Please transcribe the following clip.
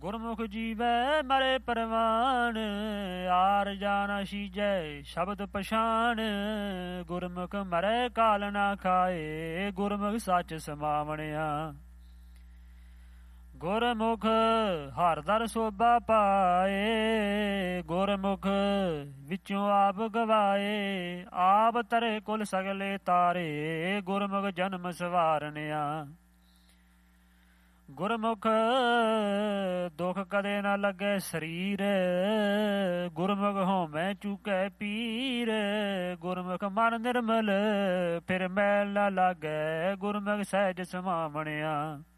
ਗੁਰਮੁਖ ਜੀਵੈ ਮਰੇ ਪਰਵਾਨ, ਆਰ ਜਾਨ ਸੀਜੈ ਸ਼ਬਦ ਪਛਾਣ। ਗੁਰਮੁਖ ਮਰੈ ਕਾਲ ਨਾ ਖਾਏ, ਗੁਰਮੁਖ ਸੱਚ ਸਮਾਵਣਿਆ। ਗੁਰਮੁਖ ਹਰ ਦਰ ਸੋਭਾ ਪਾਏ, ਗੁਰਮੁਖ ਵਿੱਚੋਂ ਆਪ ਗਵਾਏ। ਆਪ ਤਰੇ ਕੁਲ ਸਗਲੇ ਤਾਰੇ, ਗੁਰਮੁਖ ਜਨਮ ਸਵਾਰਨਿਆ। ਗੁਰਮੁਖ ਦੁਖ ਕਦੇ ਨਾ ਲੱਗੇ ਸਰੀਰ, ਗੁਰਮੁਖ ਹੋਮੈ ਚੁਕੈ ਪੀਰ। ਗੁਰਮੁਖ ਮਨ ਨਿਰਮਲ ਫਿਰ ਮੈਲ ਨਾ ਲਾਗੈ, ਗੁਰਮੁਖ ਸਹਿਜ ਸਮਾਵਣਿਆ।